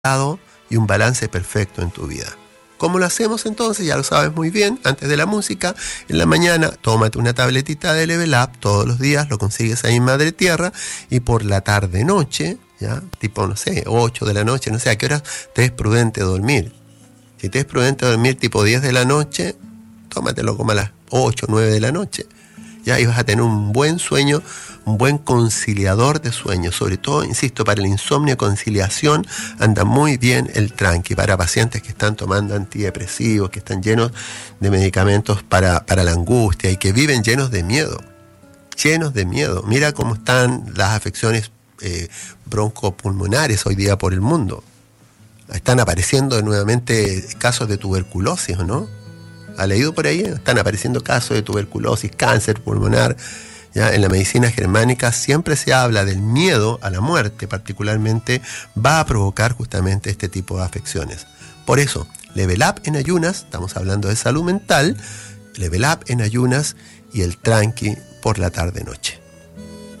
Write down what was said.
y un balance perfecto en tu vida. ¿Cómo lo hacemos entonces? Ya lo sabes muy bien. Antes de la música, en la mañana, tómate una tabletita de Level Up todos los días, lo consigues ahí en Madre Tierra, y por la tarde-noche, ¿ya? Tipo, no sé, 8 de la noche, no sé a qué hora te es prudente dormir. Si te es prudente dormir tipo 10 de la noche, tómatelo como a las 8, 9 de la noche. Ya, y vas a tener un buen sueño, un buen conciliador de sueño. Sobre todo, insisto, para el insomnio y conciliación anda muy bien el tranqui. Para pacientes que están tomando antidepresivos, que están llenos de medicamentos para la angustia y que viven llenos de miedo. Llenos de miedo. Mira cómo están las afecciones broncopulmonares hoy día por el mundo. Están apareciendo nuevamente casos de tuberculosis, ¿o no? ¿Ha leído por ahí? Están apareciendo casos de tuberculosis, cáncer pulmonar. ¿Ya? En la medicina germánica siempre se habla del miedo a la muerte, particularmente va a provocar justamente este tipo de afecciones. Por eso, Level Up en ayunas, estamos hablando de salud mental, Level Up en ayunas y el tranqui por la tarde-noche.